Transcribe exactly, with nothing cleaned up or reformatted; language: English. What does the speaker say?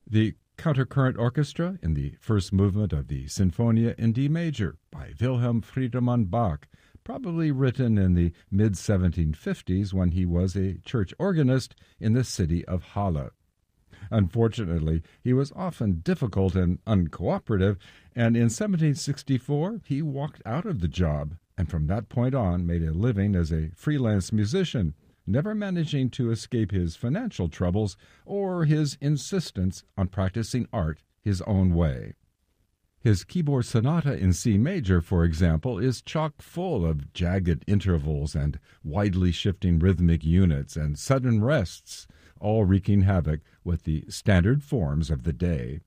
The Countercurrent Orchestra in the first movement of the Sinfonia in D major by Wilhelm Friedemann Bach, probably written in the mid seventeen fifties when he was a church organist in the city of Halle. Unfortunately, he was often difficult and uncooperative, and in seventeen sixty-four he walked out of the job, and from that point on made a living as a freelance musician, never managing to escape his financial troubles or his insistence on practicing art his own way. His keyboard sonata in C major, for example, is chock full of jagged intervals and widely shifting rhythmic units and sudden rests, all wreaking havoc with the standard forms of the day.